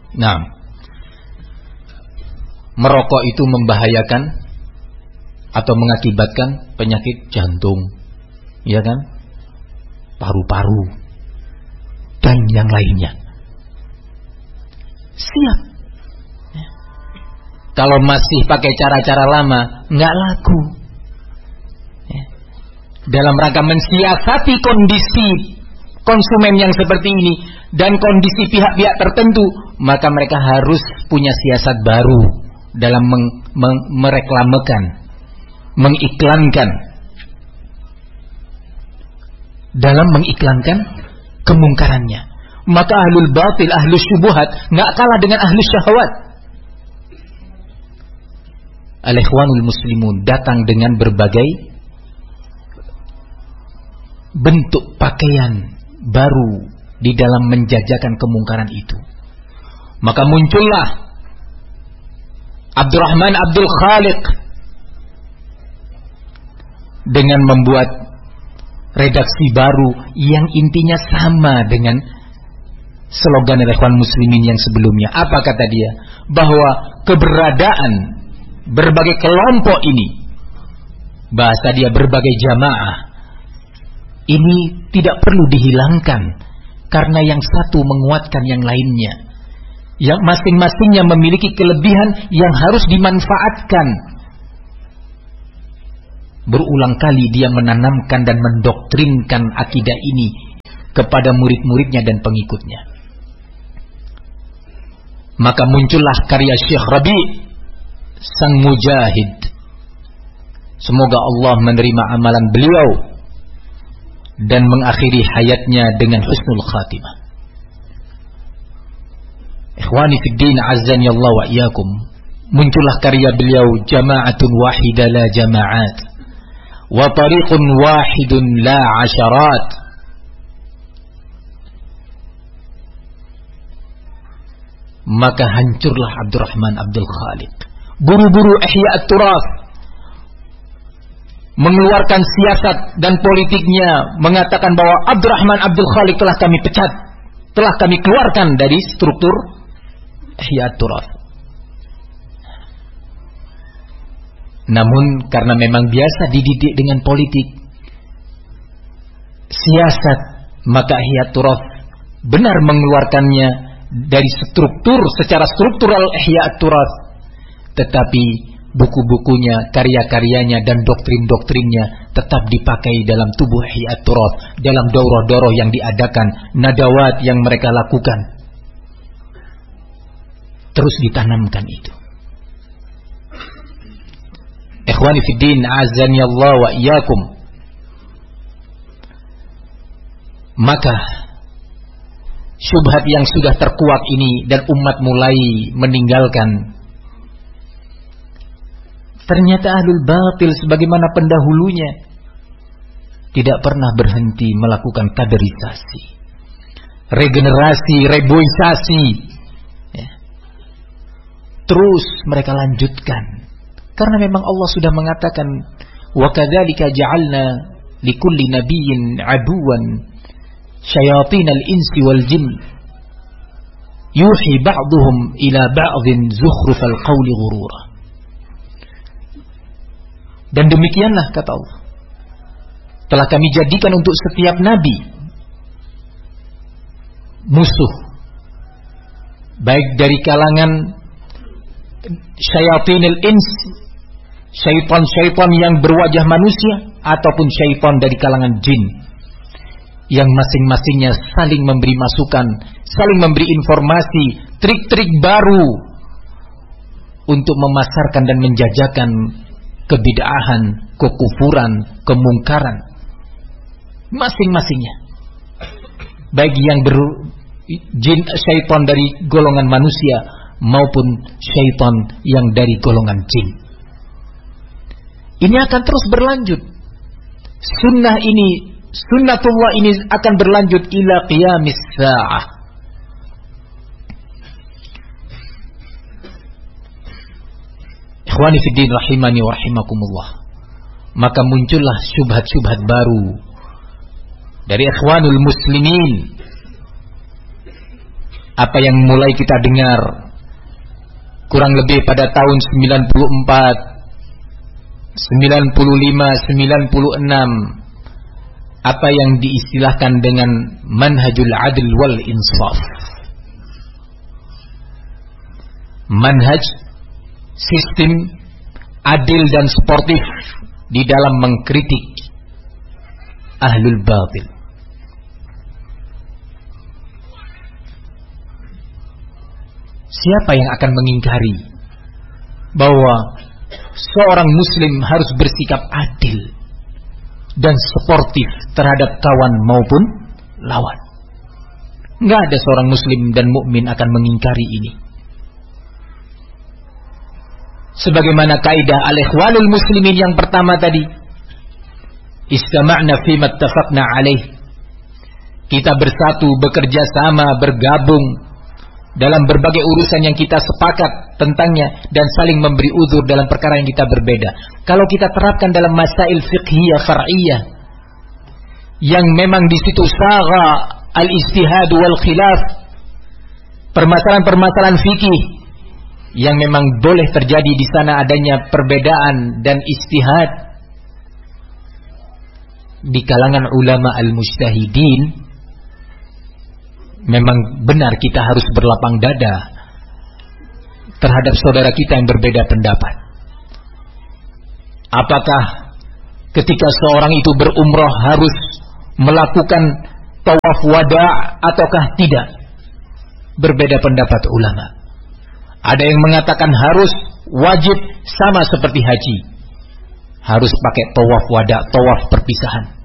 Nah, merokok itu membahayakan atau mengakibatkan penyakit jantung, ya kan? Paru-paru dan yang lainnya. Siap. Kalau masih pakai cara-cara lama, nggak laku. Dalam rangka mensiasati kondisi konsumen yang seperti ini dan kondisi pihak-pihak tertentu, maka mereka harus punya siasat baru dalam mereklamekan, mengiklankan, dalam mengiklankan kemungkarannya. Maka ahlul batil, ahlus syubuhat nggak kalah dengan ahlus syahwat. Al-ikhwanul muslimun datang dengan berbagai bentuk pakaian baru di dalam menjajakan kemungkaran itu. Maka muncullah Abdurrahman Abdul Khaliq dengan membuat redaksi baru yang intinya sama dengan slogan Al-Ikhwan Muslimin yang sebelumnya. Apa kata dia? Bahwa keberadaan berbagai kelompok ini, bahasa dia berbagai jamaah, ini tidak perlu dihilangkan karena yang satu menguatkan yang lainnya. Yang masing-masingnya memiliki kelebihan yang harus dimanfaatkan. Berulang kali dia menanamkan dan mendoktrinkan akidah ini kepada murid-muridnya dan pengikutnya. Maka muncullah karya Syekh Rabi' sang mujahid. Semoga Allah menerima amalan beliau dan mengakhiri hayatnya dengan husnul khatimah. Ikhwani fid din, azzani Allah wa iyyakum. Muncullah karya beliau Jama'atun wahida la jama'at, wa tariqun wahidun la asharat. Maka hancurlah Abdurrahman Abdul Khaliq. Buru-buru Ihya at-Turath mengeluarkan siasat dan politiknya, mengatakan bahwa Abdurrahman Abdul Khaliq telah kami pecat, telah kami keluarkan dari struktur Ihya at-Turath. Namun karena memang biasa dididik dengan politik siasat, maka Ihya at-Turath benar mengeluarkannya dari struktur, secara struktural Ihya at-Turath. Tetapi buku-bukunya, karya-karyanya dan doktrin-doktrinnya tetap dipakai dalam tubuh Ihya at-Turath, dalam daurah-daurah yang diadakan, nadawat yang mereka lakukan. Terus ditanamkan itu. Ikhwani fid din, azani Allah wa iyyakum. Maka syubhat yang sudah terkuak ini dan umat mulai meninggalkan, ternyata ahlul batil sebagaimana pendahulunya tidak pernah berhenti melakukan kaderisasi, regenerasi, reboisasi, ya. Terus mereka lanjutkan karena memang Allah sudah mengatakan, wa kadzalika ja'alna likulli nabiyyin aduwan syayatinal insi wal jin yuhi ba'duhum ila ba'dhin zukhrufal qawli ghurura. Dan demikianlah kata Allah, telah kami jadikan untuk setiap nabi musuh, baik dari kalangan syayatinil ins, syaitan-syaitan yang berwajah manusia, ataupun syaitan dari kalangan jin, yang masing-masingnya saling memberi masukan, saling memberi informasi, trik-trik baru untuk memasarkan dan menjajakan kebid'ahan, kekufuran, kemungkaran, masing-masingnya. Baik yang jin, syaitan dari golongan manusia maupun syaitan yang dari golongan jin. Ini akan terus berlanjut. Sunnah ini, sunnatullah ini akan berlanjut ila qiyamis sa'ah. Ikhwani fiddin rahimani wa rahimakumullah. Maka muncullah syubhat-syubhat baru dari ikhwanul muslimin. apa yang mulai kita dengar kurang lebih pada tahun 94, 95, 96, apa yang diistilahkan dengan manhajul adl wal insaf. Manhaj, sistem adil dan sportif di dalam mengkritik ahlul batil. Siapa yang akan mengingkari bahwa seorang muslim harus bersikap adil dan sportif terhadap kawan maupun lawan? Enggak ada seorang muslim dan mukmin akan mengingkari ini. Sebagaimana kaidah al-ikhwanul muslimin yang pertama tadi, istama'na fi mattafaqna alaih, kita bersatu, bekerja sama, bergabung dalam berbagai urusan yang kita sepakat tentangnya dan saling memberi uzur dalam perkara yang kita berbeda. Kalau kita terapkan dalam masail fiqhiyah far'iyah yang memang di situ sagha al-ijtihad wal khilaf, permasalahan-permasalahan fikih yang memang boleh terjadi di sana adanya perbedaan dan ijtihad di kalangan ulama al-mujtahidin, memang benar kita harus berlapang dada terhadap saudara kita yang berbeda pendapat. Apakah ketika seorang itu berumrah harus melakukan tawaf wada ataukah tidak? Berbeda pendapat ulama. Ada yang mengatakan harus wajib sama seperti haji, harus pakai tawaf wada, tawaf perpisahan.